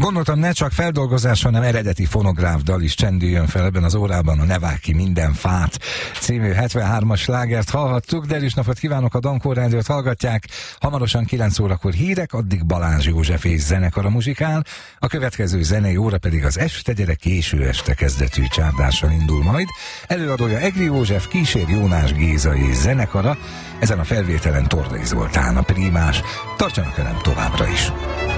Gondoltam, ne csak feldolgozás, hanem eredeti fonográf dal is csendüljön fel ebben az órában. A Ne vágj ki minden fát című 73-as slágert hallhattuk. Derűs napot kívánok, a Dankó Rádiót hallgatják. Hamarosan 9 órakor hírek, addig Balázs József és zenekara muzsikál. A következő zenei óra pedig az Este gyere késő este kezdetű csárdással indul majd. Előadója Egri József, kísér Jónás Géza és zenekara. Ezen a felvételen Tordai Zoltán a prímás. Tartsanak velem továbbra is!